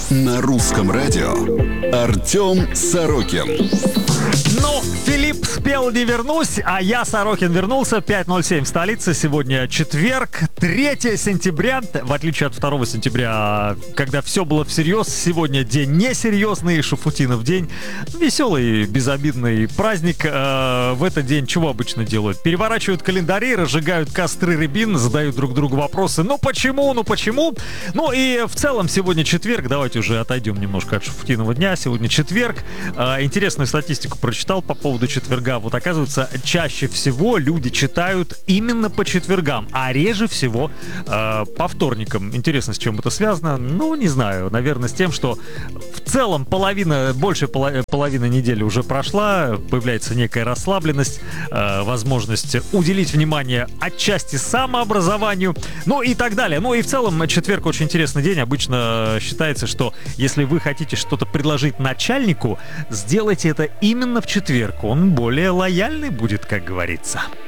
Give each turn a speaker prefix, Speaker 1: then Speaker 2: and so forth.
Speaker 1: На русском радио Артем Сорокин.
Speaker 2: Ну, Филипп спел «Не вернусь», а я, Сорокин, вернулся. 5:07 в столице. Сегодня четверг, 3 сентября. В отличие от 2 сентября, когда все было всерьез, сегодня день несерьезный, Шуфутинов день. Веселый, безобидный праздник. В этот день чего обычно делают? Переворачивают календари, разжигают костры рябин, задают друг другу вопросы. Ну почему? Ну и в целом сегодня четверг. Давайте уже отойдем немножко от Шуфутинова дня. Сегодня четверг. Интересную статистику прочитал по поводу четверга. Вот оказывается, чаще всего люди читают именно по четвергам, а реже всего по вторникам. Интересно, с чем это связано? Ну, не знаю. Наверное, с тем, что в целом большая половина недели уже прошла, появляется некая расслабленность, возможность уделить внимание отчасти самообразованию, ну и так далее. Ну и в целом четверг очень интересный день. Обычно считается, что если вы хотите что-то предложить начальнику, сделайте это именно в четверг. Он более лояльный будет, как говорится.